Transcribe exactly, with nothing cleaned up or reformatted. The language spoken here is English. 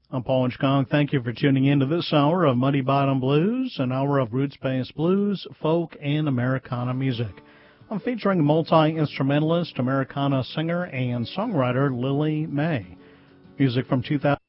I'm Paul Inchkong. Thank you for tuning in to this hour of Muddy Bottom Blues, an hour of roots-based blues, folk, and Americana music. I'm featuring multi-instrumentalist, Americana singer, and songwriter Lily May. Music from two thousand.